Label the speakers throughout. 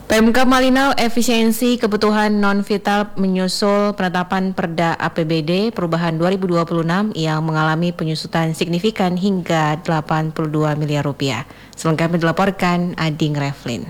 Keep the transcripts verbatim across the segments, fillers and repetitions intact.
Speaker 1: Pemkab Malinau efisiensi kebutuhan non-vital menyusul penetapan Perda A P B D perubahan dua ribu dua puluh enam yang mengalami penyusutan signifikan hingga delapan puluh dua miliar rupiah. Selengkapnya dilaporkan Ading Reflin.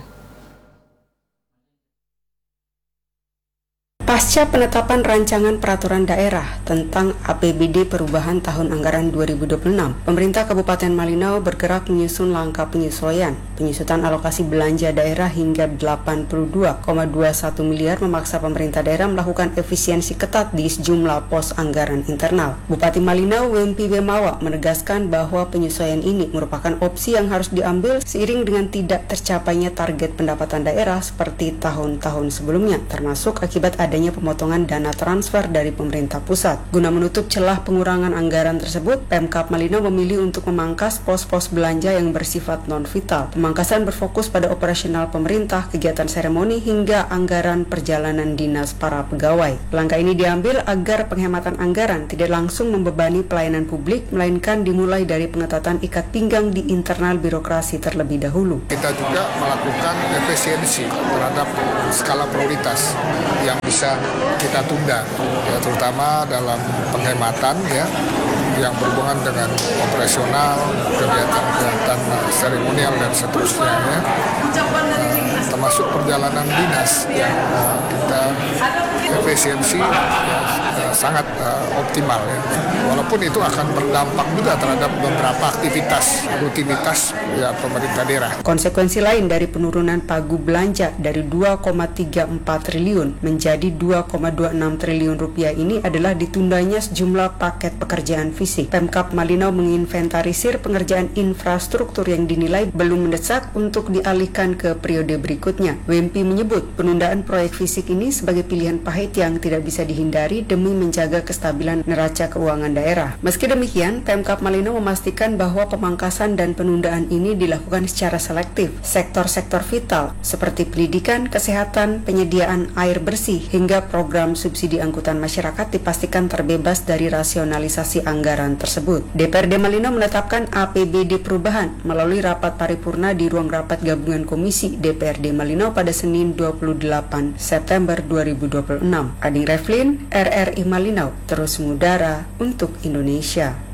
Speaker 2: Pasca penetapan rancangan peraturan daerah tentang A P B D perubahan tahun anggaran dua ribu dua puluh enam, pemerintah Kabupaten Malinau bergerak menyusun langkah penyesuaian. Penyusutan alokasi belanja daerah hingga delapan puluh dua koma dua satu miliar memaksa pemerintah daerah melakukan efisiensi ketat di sejumlah pos anggaran internal. Bupati Malinau Wempi Bemawa menegaskan bahwa penyesuaian ini merupakan opsi yang harus diambil seiring dengan tidak tercapainya target pendapatan daerah seperti tahun-tahun sebelumnya, termasuk akibat adanya pemotongan dana transfer dari pemerintah pusat. Guna menutup celah pengurangan anggaran tersebut, Pemkab Malinau memilih untuk memangkas pos-pos belanja yang bersifat non-vital. Pemangkasan berfokus pada operasional pemerintah, kegiatan seremoni, hingga anggaran perjalanan dinas para pegawai. Langkah ini diambil agar penghematan anggaran tidak langsung membebani pelayanan publik, melainkan dimulai dari pengetatan ikat pinggang di internal birokrasi terlebih dahulu.
Speaker 3: Kita juga melakukan efisiensi terhadap skala prioritas yang bisa kita tunda, ya, terutama dalam penghematan ya yang berhubungan dengan operasional, kegiatan-kegiatan seremonial dan seterusnya ya. Uh, termasuk perjalanan dinas yang uh, kita efisiensi ya, uh, sangat uh, optimal ya. Walaupun itu akan berdampak juga terhadap beberapa aktivitas rutinitas ya pemerintah daerah.
Speaker 2: Konsekuensi lain dari penurunan pagu belanja dari dua koma tiga empat triliun menjadi dua koma dua enam triliun rupiah ini adalah ditundanya sejumlah paket pekerjaan fisik. Pemkab Malinau menginventarisir pengerjaan infrastruktur yang dinilai belum mendesak untuk dialihkan ke periode berikutnya. Wempi menyebut penundaan proyek fisik ini sebagai pilihan pahit yang tidak bisa dihindari demi menjaga kestabilan neraca keuangan daerah. Meski demikian, Pemkab Malinau memastikan bahwa pemangkasan dan penundaan ini dilakukan secara selektif. Sektor-sektor vital seperti pendidikan, kesehatan, penyediaan air bersih, hingga program subsidi angkutan masyarakat dipastikan terbebas dari rasionalisasi anggaran tersebut. D P R D Malinau menetapkan A P B D perubahan melalui rapat paripurna di ruang rapat gabungan Komisi D P R D Malinau pada Senin dua puluh delapan September dua ribu dua puluh enam. Ading Reflin, R R I Malinau, terus mengudara untuk Indonesia.